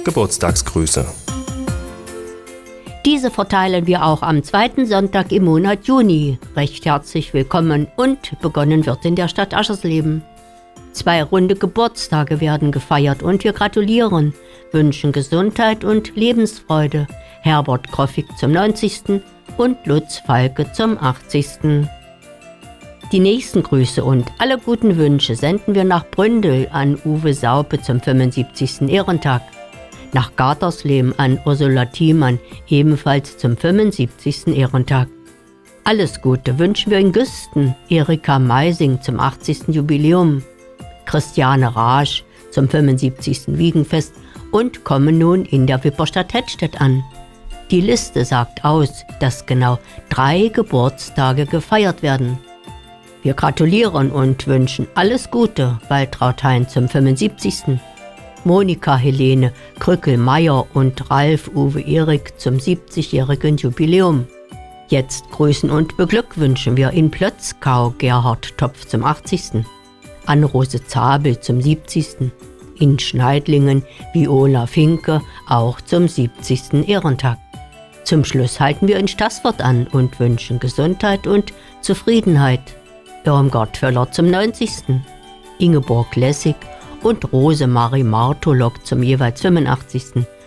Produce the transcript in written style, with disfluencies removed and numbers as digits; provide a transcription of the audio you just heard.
Geburtstagsgrüße. Diese verteilen wir auch am zweiten Sonntag im Monat Juni. Recht herzlich willkommen und begonnen wird in der Stadt Aschersleben. 2 runde Geburtstage werden gefeiert und wir gratulieren, wünschen Gesundheit und Lebensfreude. Herbert Kroffig zum 90. und Lutz Falke zum 80. Die nächsten Grüße und alle guten Wünsche senden wir nach Bründel an Uwe Saupe zum 75. Ehrentag, nach Gartersleben an Ursula Thiemann ebenfalls zum 75. Ehrentag. Alles Gute wünschen wir in Güsten, Erika Meising zum 80. Jubiläum, Christiane Raasch zum 75. Wiegenfest und kommen nun in der Wipperstadt Hettstedt an. Die Liste sagt aus, dass genau 3 Geburtstage gefeiert werden. Wir gratulieren und wünschen alles Gute Waltraud Hein zum 75., Monika Helene Krückel-Meyer und Ralf Uwe Erik zum 70-jährigen Jubiläum. Jetzt grüßen und beglückwünschen wir in Plötzkau Gerhard Topf zum 80., Anne-Rose Zabel zum 70., in Schneidlingen Viola Finke auch zum 70. Ehrentag. Zum Schluss halten wir in Staßfurt an und wünschen Gesundheit und Zufriedenheit. Irmgard Völler zum 90., Ingeborg Lessig und Rosemarie Martolok zum jeweils 85.